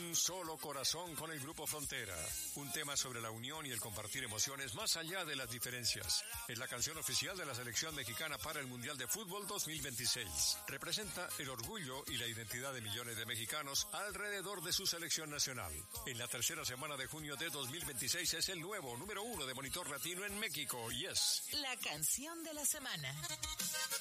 Un solo corazón con el Grupo Frontera. Un tema sobre la unión y el compartir emociones más allá de las diferencias. Es la canción oficial de la selección mexicana para el Mundial de Fútbol 2026. Representa el orgullo y la identidad de millones de mexicanos alrededor de su selección nacional. En la tercera semana de junio de 2026 es el nuevo número 1 de Monitor Latino en México y es la canción de la semana.